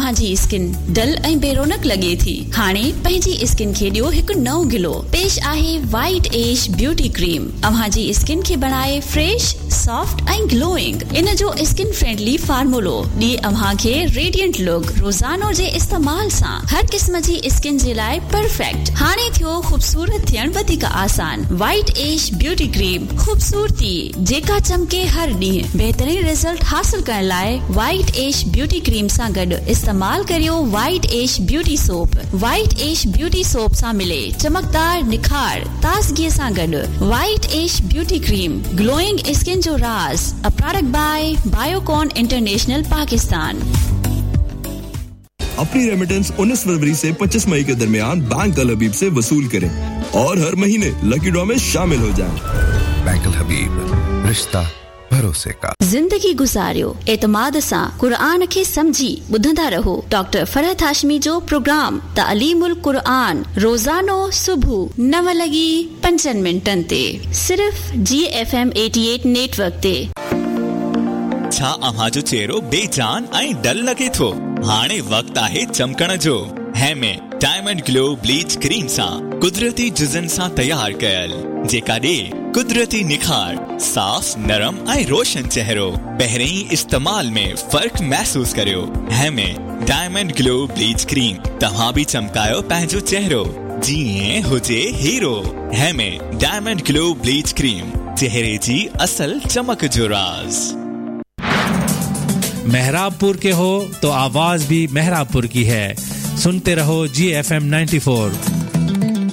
तव्हां जी skin dull ऐं बेरोनक लगे थी हाणे पंहिंजी स्किन खे ॾियो हिकु नओं ग्लो पेश आहे वाइट एज ब्यूटी क्रीम तव्हां जी स्किन खे बनाए फ्रेश सॉफ्ट ऐं ग्लोइंग इन जो स्किन फ्रेंडली फार्मूलो ॾिए तव्हां खे रेडिएंट लुक रोजानो जे इस्तेमाल सां हर क़िस्म जी स्किन जे लाइ परफेक्ट हाणे थियो खूबसूरत थियण वधीक आसान वाइट एज ब्यूटी क्रीम खूबसूरती जेका चमके हर ॾींहुं बेहतरीन रिजल्ट हासिल करण लाइ वाइट एज ब्यूटी क्रीम सां गॾु इस्तेमाल करियो white age beauty soap white age beauty soap सां मिले चमकदार निखार ताज़गी सां गॾु white age beauty cream glowing skin जो राज a product by Biocon international Pakistan. अपनी रेमिटेंस 19 फरवरी से 25 मई के दरमियान बैंक अल हबीब से वसूल करें और हर महीने लकी ड्रॉ में शामिल हो जाएं। बैंक अल हबीब रिश्ता भरोसे का जिंदगी गुजारियो एतमाद सां कुरान खे समझी ॿुधंदा रहो डॉक्टर फरहत हाशमी जो प्रोग्राम तालीमुल कुरान रोजानो सुबह 9:05 ते सिर्फ GFM 88 नेटवर्क ते। छा अव्हां जो चेहरो बेजान ऐं डल लगे थो हाणे वक्त आहे चमकण जो हेमे डायमंड ग्लो ब्लीच क्रीम सां कुदरती जुज़न सां तैयार कयल जेका ॾे कुदरती निखार साफ नरम ऐं रोशन चेहरो पहिरें इस्तेमाल में फर्क महसूस करियो हेमे डायमंड ग्लो ब्लीच क्रीम तव्हां भी चमकायो पंहिंजो चेहरो जीअं हुजे hero हेमे diamond glow bleach cream चेहरे जी असल चमक जो राज। मेहराबपुर के हो तो आवाज भी मेहराबपुर की है। सुनते रहो GFM 94।